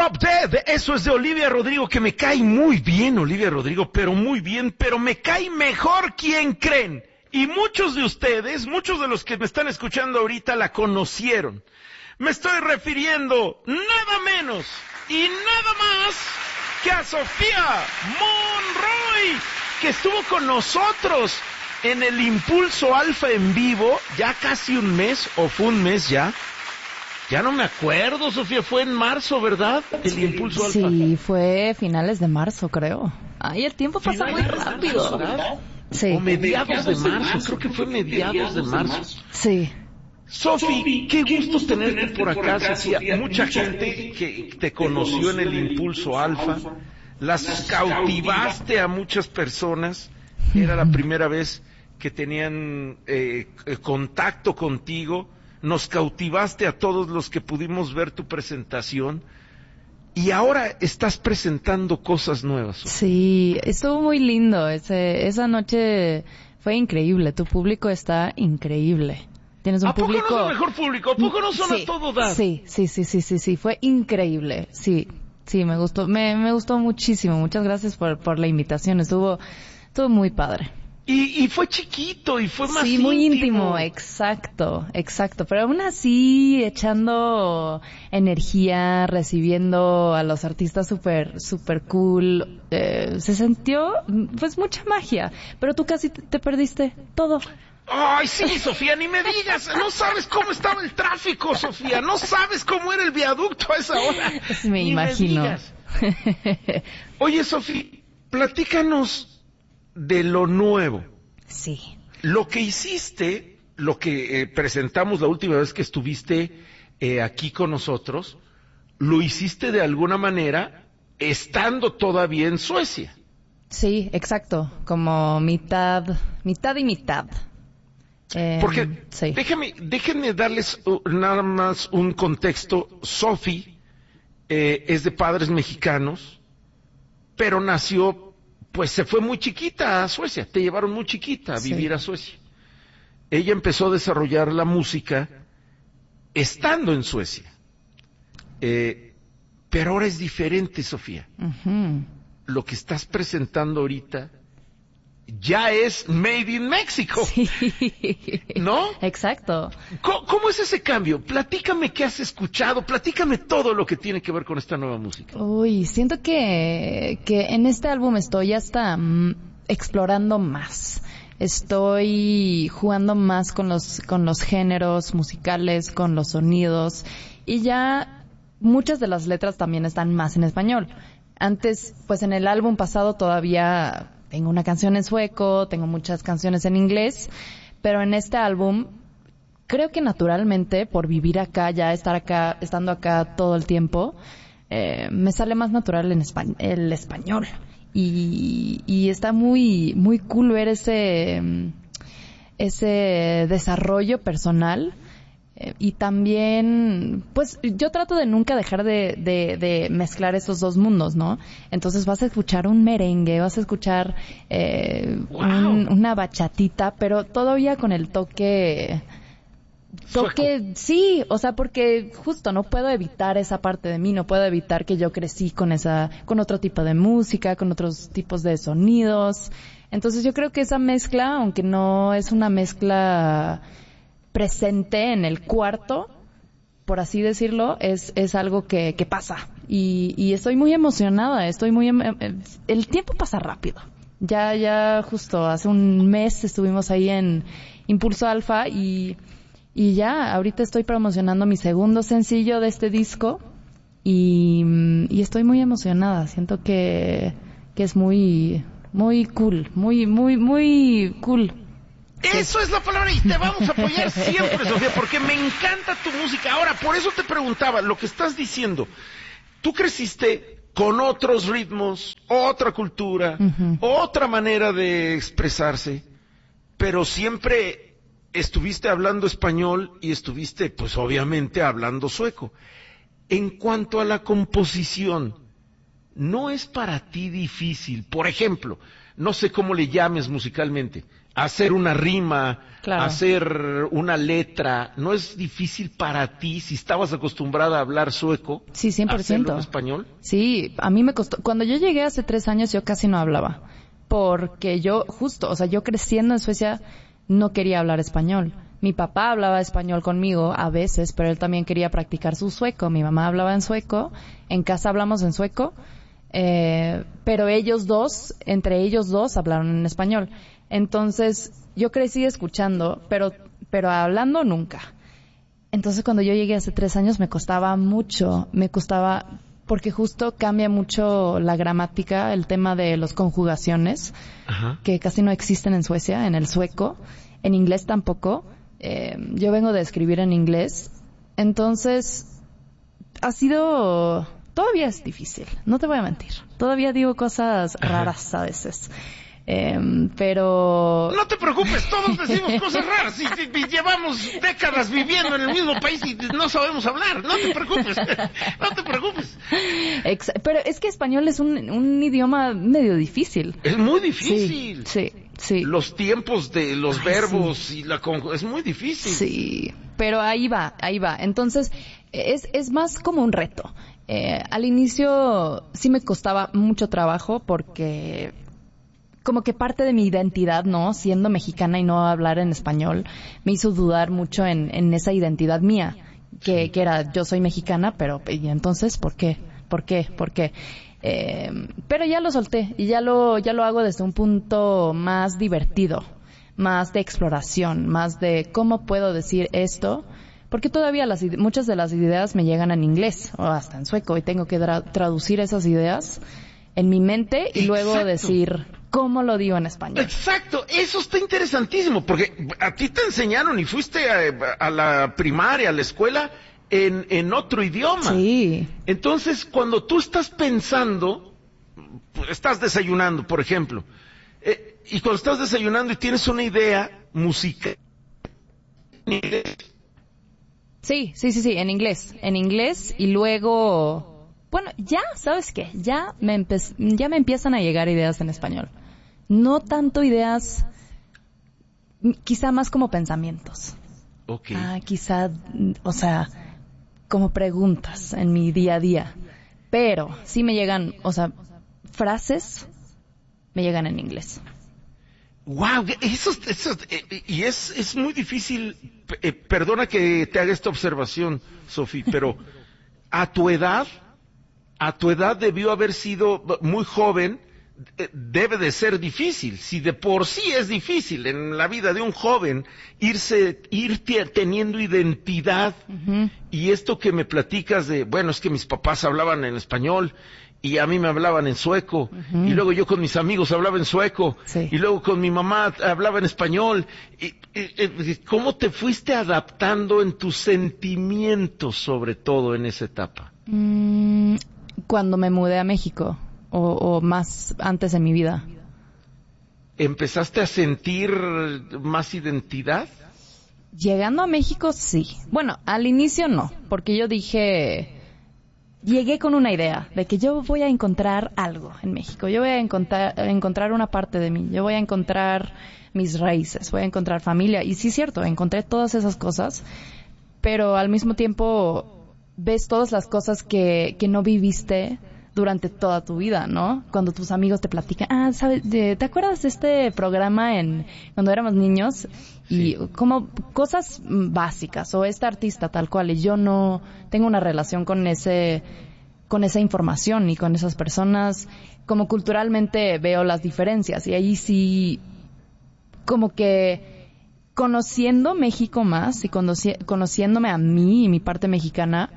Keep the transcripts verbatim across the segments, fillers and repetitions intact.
Drop Dead, eso es de Olivia Rodrigo, que me cae muy bien, Olivia Rodrigo, pero muy bien, pero me cae mejor, ¿quién creen? Y muchos de ustedes, muchos de los que me están escuchando ahorita la conocieron. Me estoy refiriendo nada menos y nada más que a Sofía Monroy, que estuvo con nosotros en el Impulso Alfa en vivo, ya casi un mes, o fue un mes ya. Ya no me acuerdo, Sofía, fue en marzo, ¿verdad? El Impulso Alfa. Sí, fue finales de marzo, creo. Ay, el tiempo pasa muy rápido. Sí. O mediados de marzo, creo que fue mediados de marzo. Sí. Sofi, qué gusto tenerte por acá, Sofía. Mucha gente que te conoció en el Impulso Alfa, las cautivaste a muchas personas. Era la primera vez que tenían eh, contacto contigo. Nos cautivaste a todos los que pudimos ver tu presentación y ahora estás presentando cosas nuevas. Sí, estuvo muy lindo. Ese, esa noche fue increíble. Tu público está increíble. Tienes un ¿A poco público... no es el mejor público? ¿A poco no son sí, a todo dar? Sí, sí, sí, sí, sí, sí, fue increíble. Sí, sí, me gustó, me, me gustó muchísimo. Muchas gracias por, por la invitación. Estuvo, estuvo muy padre. Y, y fue chiquito, y fue más sí, íntimo. muy íntimo, exacto, exacto. Pero aún así, echando energía, recibiendo a los artistas súper, súper cool, eh, se sintió, pues, mucha magia. Pero tú casi te, te perdiste todo. Ay, sí, Sofía, ni me digas. No sabes cómo estaba el tráfico, Sofía. No sabes cómo era el viaducto a esa hora. Me ni imagino. Me digas. Oye, Sofía, platícanos de lo nuevo. Sí. Lo que hiciste, lo que eh, presentamos la última vez que estuviste eh, aquí con nosotros, lo hiciste de alguna manera estando todavía en Suecia. Sí, exacto, como mitad, mitad y mitad. Eh, Porque, sí. déjame, déjenme darles uh, nada más un contexto. Sofi eh, es de padres mexicanos, pero nació, pues se fue muy chiquita a Suecia, te llevaron muy chiquita a vivir sí. a Suecia. Ella empezó a desarrollar la música estando en Suecia. Eh, pero ahora es diferente, Sofía. Uh-huh. Lo que estás presentando ahorita ya es Made in Mexico. Sí. ¿No? Exacto. ¿Cómo, ¿Cómo es ese cambio? Platícame qué has escuchado, platícame todo lo que tiene que ver con esta nueva música. Uy, siento que, que en este álbum estoy hasta mm, explorando más. Estoy jugando más con los, con los géneros musicales, con los sonidos, y ya muchas de las letras también están más en español. Antes, pues en el álbum pasado todavía tengo una canción en sueco, tengo muchas canciones en inglés, pero en este álbum creo que naturalmente, por vivir acá, ya estar acá, estando acá todo el tiempo, eh, me sale más natural en espa- el español. Y, y está muy, muy cool ver ese, ese desarrollo personal. Eh, y también, pues, yo trato de nunca dejar de, de, de mezclar esos dos mundos, ¿no? Entonces vas a escuchar un merengue, vas a escuchar eh, wow. un, una bachatita, pero todavía con el toque... Toque, Sueco. Sí, o sea, porque justo no puedo evitar esa parte de mí, no puedo evitar que yo crecí con esa, con otro tipo de música, con otros tipos de sonidos. Entonces yo creo que esa mezcla, aunque no es una mezcla presente en el cuarto, por así decirlo, es, es algo que, que pasa. Y, y estoy muy emocionada, estoy muy, em- el tiempo pasa rápido. Ya, ya justo hace un mes estuvimos ahí en Impulso Alfa y, y ya, ahorita estoy promocionando mi segundo sencillo de este disco y, y estoy muy emocionada. Siento que, que es muy, muy cool, muy, muy, muy cool. Eso es la palabra y te vamos a apoyar siempre, Sofía, porque me encanta tu música. Ahora, por eso te preguntaba, lo que estás diciendo, tú creciste con otros ritmos, otra cultura, uh-huh. otra manera de expresarse, pero siempre estuviste hablando español y estuviste, pues obviamente, hablando sueco. En cuanto a la composición, ¿no es para ti difícil? Por ejemplo, no sé cómo le llames musicalmente, hacer una rima, claro. hacer una letra, ¿no es difícil para ti si estabas acostumbrada a hablar sueco? Sí, cien por ciento. ¿Hacerlo en español? Sí, a mí me costó. Cuando yo llegué hace tres años yo casi no hablaba. Porque yo, justo, o sea, yo creciendo en Suecia no quería hablar español. Mi papá hablaba español conmigo a veces, pero él también quería practicar su sueco. Mi mamá hablaba en sueco, en casa hablamos en sueco, eh, pero ellos dos, entre ellos dos, hablaron en español. Entonces, yo crecí escuchando, pero, pero hablando nunca. Entonces, cuando yo llegué hace tres años me costaba mucho, me costaba, porque justo cambia mucho la gramática, el tema de las conjugaciones, Ajá. que casi no existen en Suecia, en el sueco, en inglés tampoco. Eh, yo vengo de escribir en inglés, entonces ha sido, todavía es difícil, no te voy a mentir, todavía digo cosas raras a veces, eh, pero... No te preocupes, todos decimos cosas raras y, y, y llevamos décadas viviendo en el mismo país y no sabemos hablar, no te preocupes, no te preocupos. Ex- pero es que español es un, un idioma medio difícil. Es muy difícil. Sí, sí. Sí. Los tiempos de los Ay, verbos sí. y la conju- es muy difícil. Sí, pero ahí va, ahí va. Entonces, es, es más como un reto. Eh, al inicio sí me costaba mucho trabajo porque como que parte de mi identidad, ¿no? Siendo mexicana y no hablar en español, me hizo dudar mucho en, en esa identidad mía, que, sí. que era yo soy mexicana, pero ¿y entonces por qué? ¿Por qué? ¿Por qué? Eh, pero ya lo solté y ya lo ya lo hago desde un punto más divertido, más de exploración, más de cómo puedo decir esto, porque todavía las muchas de las ideas me llegan en inglés o hasta en sueco y tengo que tra- traducir esas ideas en mi mente y luego Exacto. decir cómo lo digo en español. Exacto, eso está interesantísimo porque a ti te enseñaron y fuiste a, a la primaria, a la escuela En, en otro idioma. Sí. Entonces, cuando tú estás pensando, estás desayunando, por ejemplo, eh, y cuando estás desayunando y tienes una idea musical. Sí, sí, sí, sí, en inglés, en inglés y luego, bueno, ya, ¿sabes qué? Ya me empe- ya me empiezan a llegar ideas en español. No tanto ideas, quizá más como pensamientos. Okay. Ah, quizá, o sea, como preguntas en mi día a día. Pero sí me llegan, o sea, frases me llegan en inglés. Wow, eso, eso eh, y es es muy difícil. Eh, perdona que te haga esta observación, Sofi, pero a tu edad, a tu edad debió haber sido muy joven. Debe de ser difícil, si de por sí es difícil en la vida de un joven irse, ir teniendo identidad, uh-huh. y esto que me platicas de, bueno, es que mis papás hablaban en español y a mí me hablaban en sueco, uh-huh. y luego yo con mis amigos hablaba en sueco, sí. y luego con mi mamá hablaba en español, y, y, y, ¿cómo te fuiste adaptando en tus sentimientos sobre todo en esa etapa? Mm, cuando me mudé a México. O, o más antes en mi vida. ¿Empezaste a sentir más identidad? Llegando a México, sí. Bueno, al inicio no, porque yo dije, llegué con una idea de que yo voy a encontrar algo en México. Yo voy a encontrar, a encontrar una parte de mí. Yo voy a encontrar mis raíces, voy a encontrar familia. Y sí es cierto, encontré todas esas cosas, pero al mismo tiempo ves todas las cosas que, que no viviste durante toda tu vida, ¿no? Cuando tus amigos te platican, ah, ¿sabes? ¿Te acuerdas de este programa en cuando éramos niños? Y sí. como cosas básicas, o este artista tal cual, y yo no tengo una relación con ese, con esa información y con esas personas, como culturalmente veo las diferencias, y ahí sí, como que conociendo México más, y conoci- conociéndome a mí y mi parte mexicana,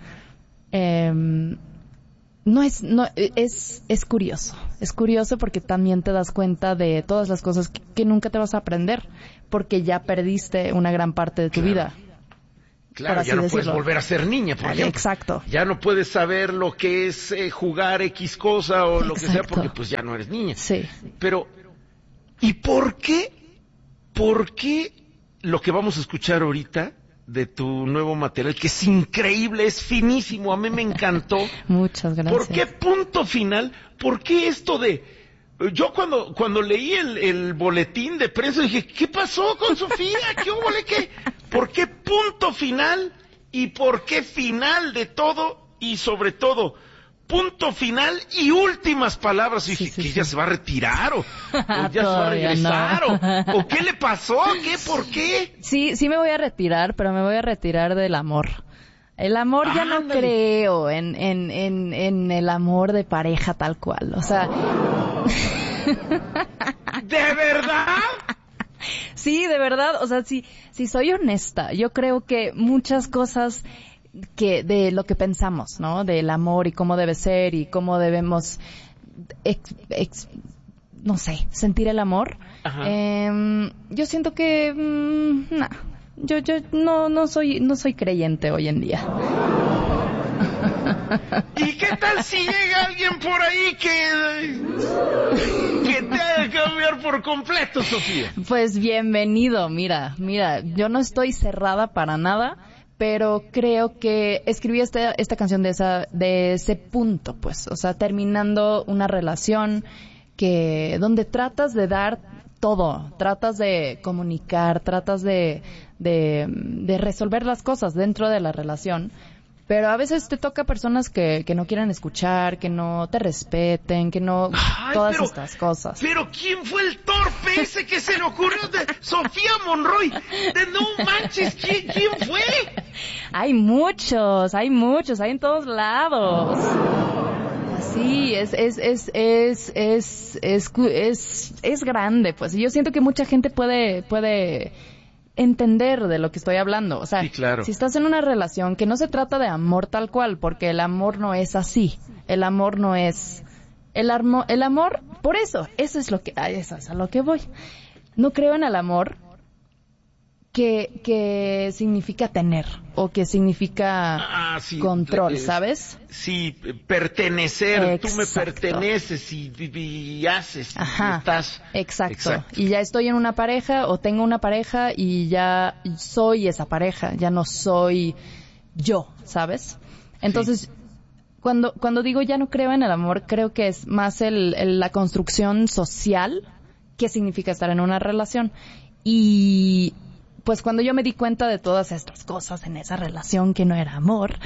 eh, No es, no, es, es curioso. Es curioso porque también te das cuenta de todas las cosas que, que nunca te vas a aprender, porque ya perdiste una gran parte de tu claro. vida. Claro, ya no decirlo. Puedes volver a ser niña, por ejemplo. Exacto. Ya no puedes saber lo que es eh, jugar X cosa o Exacto. lo que sea, porque pues ya no eres niña. Sí. Pero, ¿y por qué? ¿Por qué lo que vamos a escuchar ahorita de tu nuevo material, que es increíble, es finísimo, a mí me encantó? Muchas gracias. ¿Por qué punto final? ¿Por qué esto de Yo cuando cuando leí el, el boletín de prensa dije, ¿qué pasó con Sofía? ¿Qué hubo? ¿Qué? ¿Por qué punto final? ¿Y por qué final de todo? Y sobre todo, punto final y últimas palabras. Y dije, sí, sí, ¿que sí. ya se va a retirar? ¿O, o ya se va a regresar? No. ¿O, ¿O qué le pasó? ¿Qué? ¿Por qué? Sí, sí me voy a retirar, pero me voy a retirar del amor. El amor ya no Ándale. creo en, en, en, en el amor de pareja tal cual. O sea... ¿De verdad? Sí, de verdad. O sea, si, si soy honesta, yo creo que muchas cosas que de lo que pensamos, ¿no? Del amor y cómo debe ser y cómo debemos, ex, ex, no sé, sentir el amor. Eh, yo siento que... Mmm, nah. Yo, yo no, no soy, no soy creyente hoy en día. ¿Y qué tal si llega alguien por ahí que, que te haga cambiar por completo, Sofía? Pues bienvenido, mira, mira, yo no estoy cerrada para nada, pero creo que escribí esta, esta canción de esa, de ese punto, pues, o sea, terminando una relación que, donde tratas de dar todo, tratas de comunicar, tratas de, de, de resolver las cosas dentro de la relación, pero a veces te toca personas que, que no quieran escuchar, que no te respeten, que no... Ay, todas pero, estas cosas. Pero ¿quién fue el torpe ese que se le ocurrió de Sofía Monroy? De no manches, ¿quién, quién fue? Hay muchos, hay muchos, hay en todos lados. Sí, es es es es es es es es grande, pues. Y yo siento que mucha gente puede puede entender de lo que estoy hablando. O sea, sí, claro. Si estás en una relación que no se trata de amor tal cual, porque el amor no es así. El amor no es el armo, el amor, por eso, eso es lo que a eso es a lo que voy. No creo en el amor que que significa tener o que significa ah, sí, control, es, ¿sabes? Sí, pertenecer. Exacto. Tú me perteneces y, y, y haces. Ajá, y estás. exacto. Exacto. Y ya estoy en una pareja o tengo una pareja y ya soy esa pareja, ya no soy yo, ¿sabes? Entonces, sí. cuando cuando digo ya no creo en el amor, creo que es más el, el la construcción social que significa estar en una relación. Y pues cuando yo me di cuenta de todas estas cosas en esa relación que no era amor,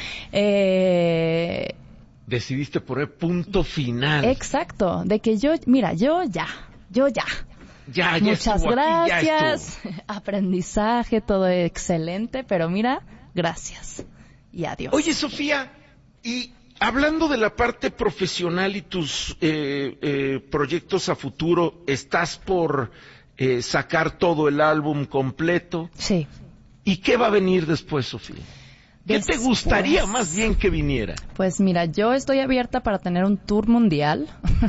eh... decidiste poner punto final. Exacto, de que yo, mira, yo ya, yo ya. Ya, ya Muchas estuvo gracias, aquí, ya aprendizaje, todo excelente, pero mira, gracias y adiós. Oye, Sofía, y hablando de la parte profesional y tus eh, eh, proyectos a futuro, ¿estás por eh, sacar todo el álbum completo? Sí. ¿Y qué va a venir después, Sofía? ¿Qué Después, te gustaría más bien que viniera? Pues mira, yo estoy abierta para tener un tour mundial.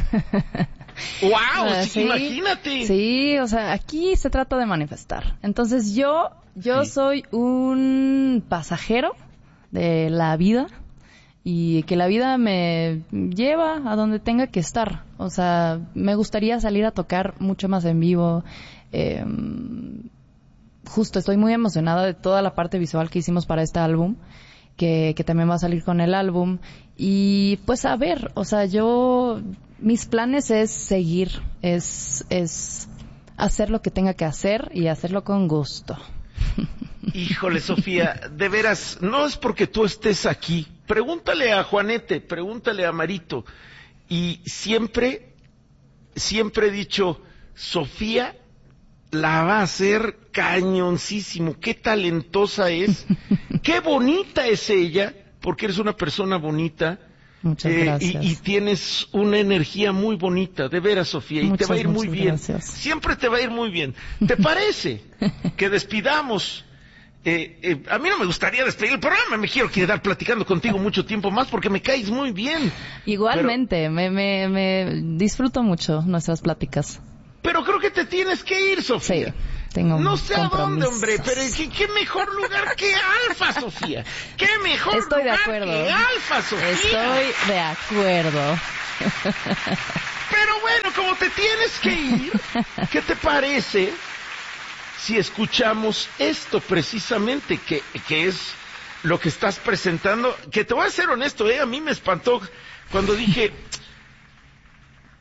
¡Wow! Uh, sí, sí, imagínate. Sí, o sea, aquí se trata de manifestar. Entonces yo, yo sí. soy un pasajero de la vida y que la vida me lleva a donde tenga que estar. O sea, me gustaría salir a tocar mucho más en vivo. Eh, justo estoy muy emocionada de toda la parte visual que hicimos para este álbum, que, que también va a salir con el álbum. Y pues a ver, o sea, yo, mis planes es seguir, es, es hacer lo que tenga que hacer y hacerlo con gusto. Híjole, Sofía, de veras, no es porque tú estés aquí. Pregúntale a Juanete, pregúntale a Marito. Y siempre, siempre he dicho, Sofía la va a hacer cañoncísimo. Qué talentosa es, qué bonita es ella, porque eres una persona bonita. Muchas eh, gracias. Y, y tienes una energía muy bonita, de veras, Sofía, y muchas, te va a ir muy bien. Gracias. Siempre te va a ir muy bien. ¿Te parece que despidamos? Eh, eh, a mí no me gustaría despedir el programa, me quiero quedar platicando contigo mucho tiempo más porque me caes muy bien. Igualmente, pero, me, me, me disfruto mucho nuestras pláticas. Pero creo que te tienes que ir, Sofía. Sí, tengo No sé a dónde, hombre, pero ¿qué, qué mejor lugar que Alfa, Sofía? ¿Qué mejor Estoy lugar de acuerdo. que Alfa, Sofía? Estoy de acuerdo. Pero bueno, como te tienes que ir, ¿qué te parece si escuchamos esto precisamente, que, que es lo que estás presentando? Que te voy a ser honesto, ¿eh? A mí me espantó cuando dije,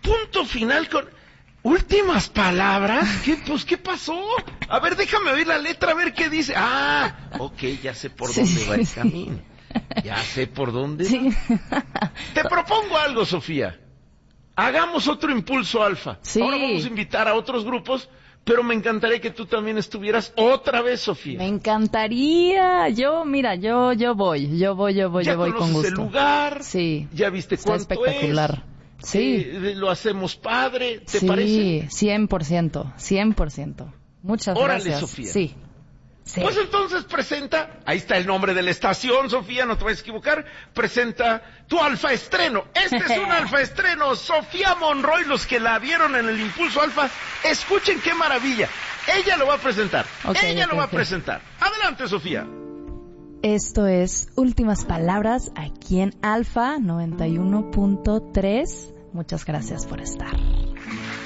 punto final con últimas palabras. ¿Qué, pues, ¿qué pasó? A ver, déjame oír la letra, a ver qué dice. Ah, ok, ya sé por Sí, dónde va el sí. camino. Ya sé por dónde Sí. va. Te propongo algo, Sofía. Hagamos otro Impulso Alfa. Sí. Ahora vamos a invitar a otros grupos, pero me encantaría que tú también estuvieras otra vez, Sofía. Me encantaría. Yo, mira, yo, yo voy, yo voy, yo voy, Ya yo voy con conoces gusto. el lugar. Sí. Ya viste Está cuánto espectacular. es. Sí. Eh, lo hacemos padre, ¿te sí, parece? cien por ciento, cien por ciento. Muchas Órale, gracias. Sofía. Sí. Sí. Pues entonces presenta, ahí está el nombre de la estación, Sofía, no te vayas a equivocar, presenta tu alfa estreno. Este es un alfa estreno, Sofía Monroy, los que la vieron en el Impulso Alfa, escuchen qué maravilla. Ella lo va a presentar, Okay, ella okay, lo va okay. a presentar. Adelante, Sofía. Esto es Últimas Palabras aquí en Alfa noventa y uno punto tres. Muchas gracias por estar.